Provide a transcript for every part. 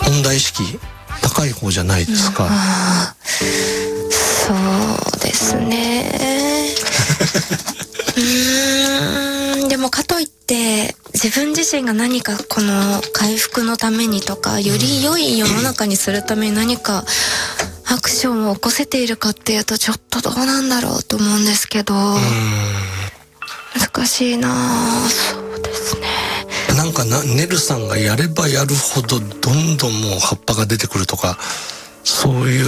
問題意識高い方じゃないですか。 そうですね。でもかといって自分自身が何かこの回復のためにとか、より良い世の中にするために何かアクションを起こせているかっていうと、ちょっとどうなんだろうと思うんですけど、難しいな。そうですね。 なんかネルさんがやればやるほどどんどんもう葉っぱが出てくるとか、そういう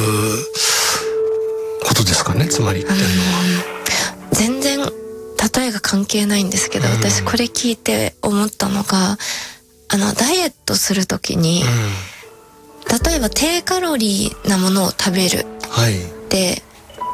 ことですかね、つまりっていうのは。 全然例えが関係ないんですけど、私これ聞いて思ったのが、ダイエットするときに、例えば低カロリーなものを食べる、 はい、 で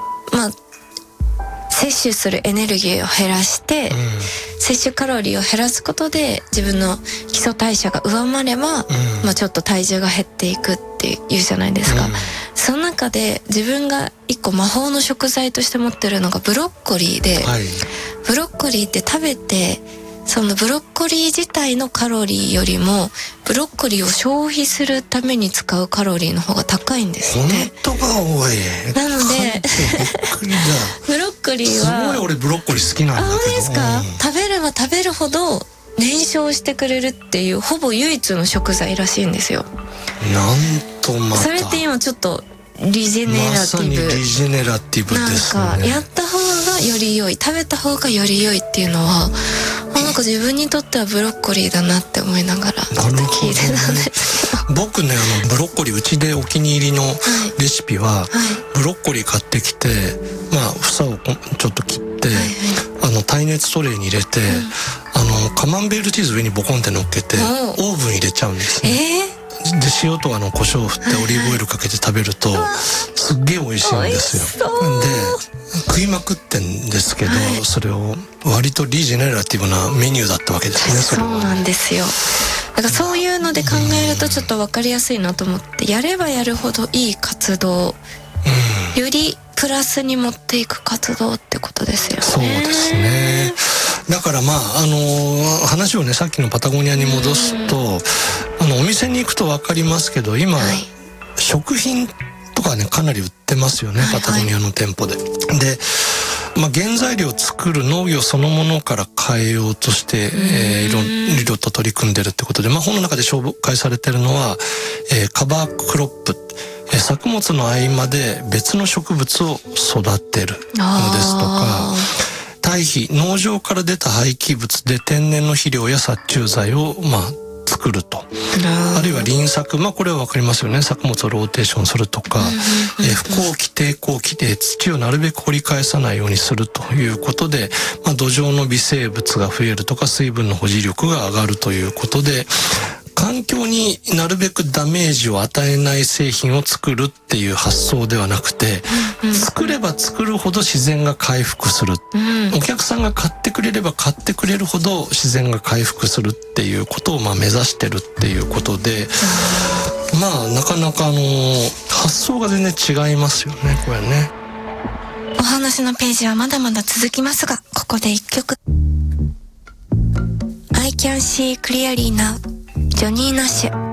摂取するエネルギーを減らして、摂取カロリーを減らすことで自分の基礎代謝が上回れば、ちょっと体重が減っていくっていうじゃないですか。その中で自分が一個魔法の食材として持ってるのがブロッコリーで、ブロッコリーって食べて、そのブロッコリー自体のカロリーよりもブロッコリーを消費するために使うカロリーの方が高いんですね。 本当が多い。 なのでブロッコリーはすごい、俺ブロッコリー好きなんだけど。 本当ですか？食べれば食べるほど燃焼してくれるっていうほぼ唯一の食材らしいんですよ。 なんとまたそれって今ちょっとリジェネラティブ、 まさにリジェネラティブですね。 なんかやった方がより良い、食べた方がより良いっていうのは、なんか自分にとってはブロッコリーだなって思いながらちょっと聞いてたんですけど、 僕ね、ブロッコリーうちでお気に入りのレシピは、ブロッコリー買ってきて、房をちょっと切って、耐熱トレイに入れて、カマンベールチーズ上にボコンって乗っけてオーブン入れちゃうんですね。で塩と胡椒を振ってオリーブオイルかけて食べるとすっげえ美味しいんですよ。で食いまくってんですけど、それを割とリジェネラティブなメニューだったわけですね。 そうなんですよ。だからそういうので考えるとちょっと分かりやすいなと思って、やればやるほどいい活動、よりプラスに持っていく活動ってことですよね。 そうですね。だから話をね、さっきのパタゴニアに戻すと、お店に行くと分かりますけど、今、食品とかねかなり売ってますよね、パタゴニアの店舗で。で、原材料を作る農業そのものから変えようとして、いろいろと取り組んでるってことで、本の中で紹介されてるのは、カバークロップ、作物の合間で別の植物を育てるのですとか、堆肥、農場から出た廃棄物で天然の肥料や殺虫剤を作ると、あるいは輪作、これは分かりますよね。作物をローテーションするとか、不耕期低耕期で土をなるべく掘り返さないようにするということで、土壌の微生物が増えるとか水分の保持力が上がるということで、環境になるべくダメージを与えない製品を作るっていう発想ではなくて、作れば作るほど自然が回復する、お客さんが買ってくれれば買ってくれるほど自然が回復するっていうことを目指してるっていうことで、なかなか発想が全然違いますよね、これね。 お話のページはまだまだ続きますが、ここで一曲。 I can see clearly now、ジョニー・ナッシュ。